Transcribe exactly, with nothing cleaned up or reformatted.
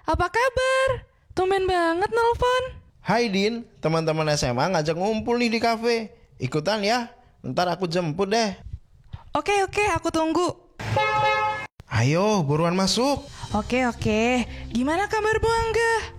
Apa kabar? Tumben banget nelpon. Hai Din, teman-teman S M A ngajak ngumpul nih di kafe. Ikutan ya, ntar aku jemput deh. Oke oke, aku tunggu. Ayo, buruan masuk. Oke oke, gimana kabar Bu Angga?